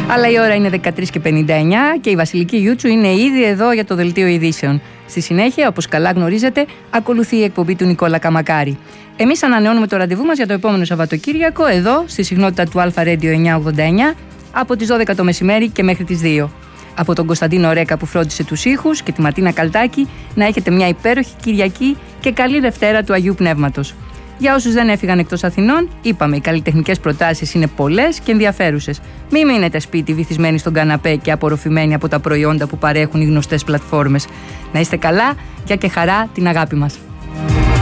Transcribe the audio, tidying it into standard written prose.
Αλλά η ώρα είναι 13:59 και η Βασιλική Γιούτσου είναι ήδη εδώ για το δελτίο ειδήσεων. Στη συνέχεια, όπως καλά γνωρίζετε, ακολουθεί η εκπομπή του Νικόλα Καμακάρη. Εμείς ανανεώνουμε το ραντεβού μας για το επόμενο Σαββατοκύριακο εδώ στη συχνότητα του Αλφα Radio 989 από τις 12 το μεσημέρι και μέχρι τις 2. Από τον Κωνσταντίνο Ρέκα που φρόντισε τους ήχους και τη Ματίνα Καλτάκη, να έχετε μια υπέροχη Κυριακή και καλή Δευτέρα του Αγίου Πνεύματος. Για όσους δεν έφυγαν εκτός Αθηνών, είπαμε, οι καλλιτεχνικές προτάσεις είναι πολλές και ενδιαφέρουσες. Μην μείνετε σπίτι βυθισμένοι στον καναπέ και απορροφημένοι από τα προϊόντα που παρέχουν οι γνωστές πλατφόρμες. Να είστε καλά, γεια και χαρά, την αγάπη μας.